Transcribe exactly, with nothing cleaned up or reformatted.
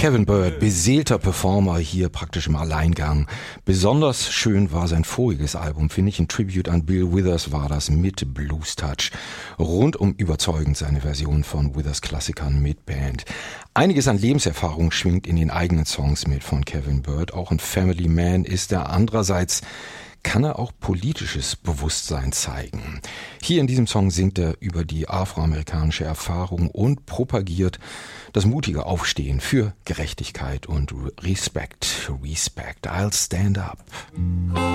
Kevin Byrd, beseelter Performer hier praktisch im Alleingang. Besonders schön war sein voriges Album, finde ich. Ein Tribute an Bill Withers war das mit Blues Touch. Rundum überzeugend seine Version von Withers Klassikern mit Band. Einiges an Lebenserfahrung schwingt in den eigenen Songs mit von Kevin Byrd. Auch ein Family Man ist er. Andererseits kann er auch politisches Bewusstsein zeigen. Hier in diesem Song singt er über die afroamerikanische Erfahrung und propagiert das mutige Aufstehen für Gerechtigkeit und Respect. Respect. I'll stand up.